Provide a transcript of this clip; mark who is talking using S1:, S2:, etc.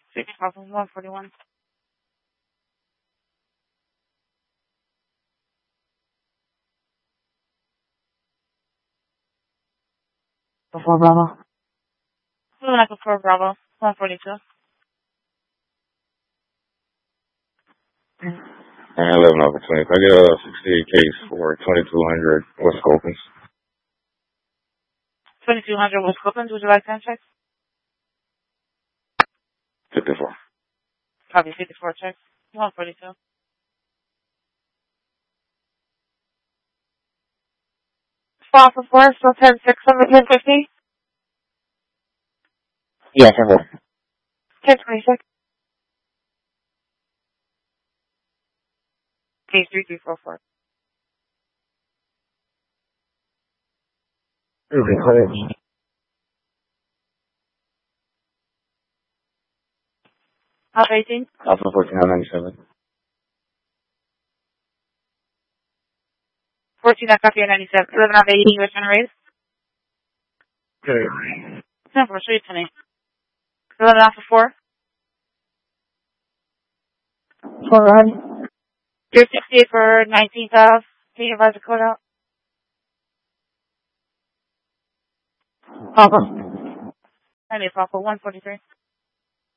S1: 141.
S2: Before Bravo.
S1: Moving up before Bravo. 142.
S3: I live in opportunity. If I get a 68 case for 2200 West Copens.
S1: 2200 West Copens. Would you like 10 checks?
S3: 54.
S1: Probably 54 checks. 142.
S2: Spot for 4, so 10-6 on the 1050.
S3: Yeah, 10-4.
S2: 1026.
S1: Case 3344.
S3: Okay,
S1: Alpha 18.
S3: Alpha 1497.
S1: 14 at copy 97. 11 Alpha 18. Return raise.
S3: Okay.
S1: 10 4. Show you 10 8. 11 Alpha 4.
S2: 4 run.
S1: 368 for 19th of. Can you advise the code out?
S2: Papa.
S1: I need Papa 143.